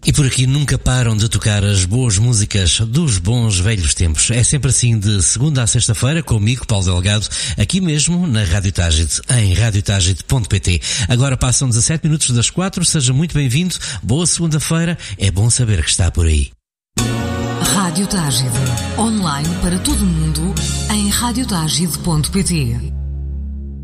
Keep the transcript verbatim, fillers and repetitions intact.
E por aqui nunca param de tocar as boas músicas dos bons velhos tempos. É sempre assim de segunda a sexta-feira, comigo, Paulo Delgado, aqui mesmo na Rádio Tágide, em rádio tágide ponto pt. Agora passam dezassete minutos das quatro, seja muito bem-vindo, boa segunda-feira, é bom saber que está por aí. Rádio Tágide, online para todo o mundo, em rádio tágide ponto pt.